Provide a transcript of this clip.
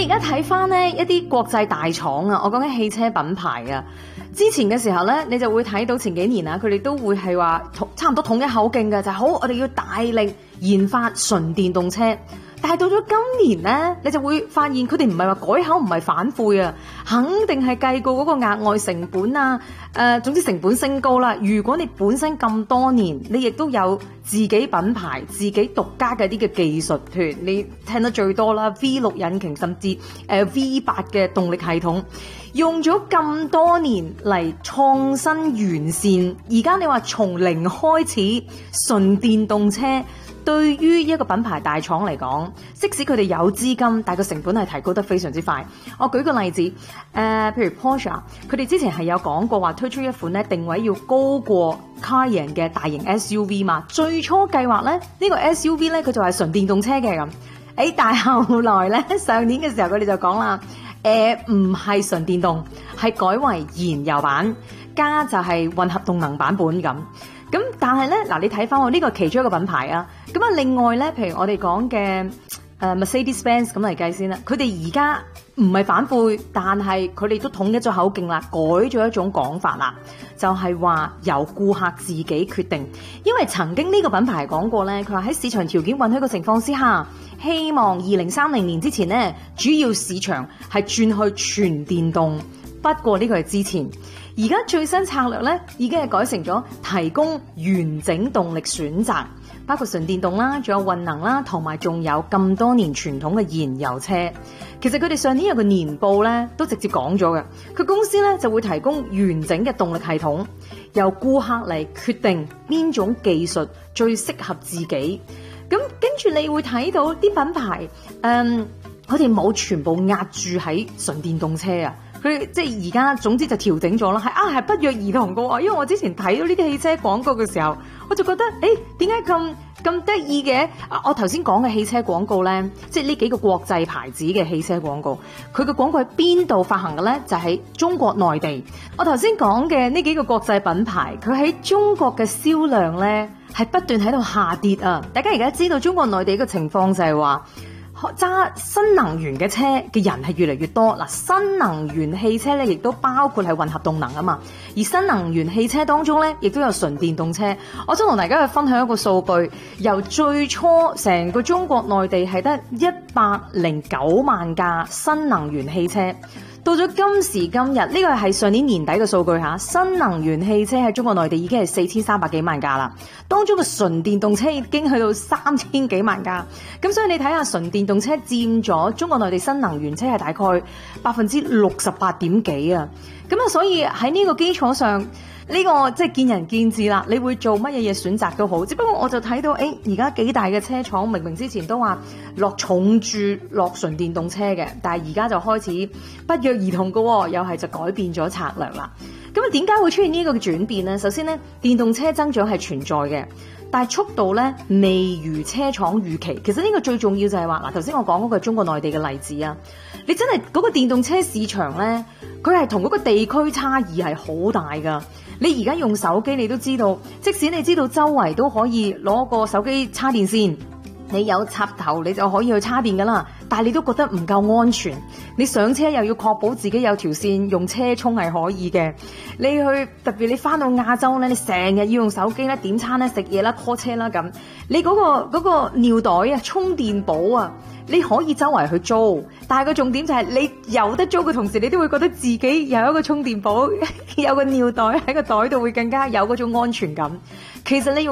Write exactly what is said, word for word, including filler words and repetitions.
你而家睇翻呢一啲國際大廠啊，我講緊汽車品牌啊，之前嘅時候咧，你就會睇到前幾年啊，佢哋都會係話差唔多統一口徑嘅，就係好，我哋要大力研發純電動車。但係到咗今年咧，你就會發現佢哋唔係話改口，唔係反悔啊，肯定係計過嗰個額外成本啊，誒、呃，總之成本升高啦。如果你本身咁多年，你亦都有自己品牌、自己獨家嘅啲嘅技術，譬如你聽得最多啦 V 六引擎，甚至誒 V 八嘅動力系統，用咗咁多年嚟創新完善，而家你話從零開始純電動車。對於一個品牌大廠嚟講，即使佢哋有資金，但係個成本係提高得非常之快。我舉個例子，誒、呃，譬如 Porsche，佢哋之前係有講過話推出一款咧定位要高過 Cayenne 嘅大型 S U V 嘛。最初計劃咧，呢、這個 S U V 咧佢就係純電動車嘅咁。誒，但係後來咧上年嘅時候佢哋就講啦，誒唔係純電動，係改為燃油版，加就係混合動能版本咁。咁但係咧，嗱你睇翻我呢個其中一個品牌啊，咁啊另外咧，譬如我哋講嘅誒 Mercedes-Benz 咁嚟計先啦，佢哋而家唔係反悔，但係佢哋都統一咗口徑啦，改咗一種講法啦，就係話由顧客自己決定，因為曾經呢個品牌講過咧，佢話喺市場條件允許嘅情況之下，希望二零三零年之前咧，主要市場係轉去全電動，不過呢個係之前。而家最新策略咧，已經係改成咗提供完整動力選擇，包括純電動啦，仲有混能啦，同埋仲有咁多年傳統嘅燃油車。其實佢哋上年有個年報咧，都直接講咗嘅，佢公司咧就會提供完整嘅動力系統，由顧客嚟決定邊種技術最適合自己。咁跟住你會睇到啲品牌，嗯，佢哋冇全部壓住喺純電動車啊。佢即係而家總之就調整咗啦，係啊係不約而同嘅喎，因為我之前睇到呢啲汽車廣告嘅時候，我就覺得誒點解咁咁得意嘅？我頭先講嘅汽車廣告咧，即係呢幾個國際牌子嘅汽車廣告，佢嘅廣告喺邊度發行嘅咧？就喺中國內地。我頭先講嘅呢幾個國際品牌，佢喺中國嘅銷量咧係不斷喺度下跌啊！大家而家知道中國內地嘅情況就係話，揸新能源嘅車嘅人係越嚟越多嗱，新能源汽車咧亦都包括係混合動能啊嘛，而新能源汽車當中咧亦都有純電動車。我想同大家去分享一個數據，由最初成個中國內地係得一百零九萬架新能源汽車，到咗今時今日，呢個係上年年底嘅數據嚇，新能源汽車喺中國內地已經係四千三百幾萬架啦，當中嘅純電動車已經去到三千幾萬架，咁所以你睇下純電動車佔咗中國內地新能源車係大概百分之六十八點幾啊，咁啊所以喺呢個基礎上，呢個即係見仁見智啦，你會做乜嘢嘢選擇都好，只不過我就睇到誒而家幾大嘅車廠明明之前都話落重注落純電動車嘅，但係而家就開始不約而同嘅，又係就改變咗策略啦。咁啊點解會出現呢個嘅轉變呢？首先呢，電動車增長係存在嘅，但係速度咧未如車廠預期。其實呢個最重要就係話嗱，頭先我講嗰個中國內地嘅例子啊，你真係嗰個電動車市場咧，佢係同嗰個地區差異係好大噶。你而家用手機，你都知道，即使你知道周圍都可以攞個手機插電線，你有插頭你就可以去插電噶啦，但係你都覺得唔夠安全。你上車又要確保自己有條線用車充係可以嘅。你去特別你翻到亞洲咧，你成日要用手機咧點餐咧食嘢啦 call 車啦咁，你嗰個嗰個尿袋啊充電寶啊，你可以周圍去租，但係個重點就係你有得租嘅同時，你都會覺得自己有一個充電寶，有個尿袋喺個袋度會更加有嗰種安全感。其實你用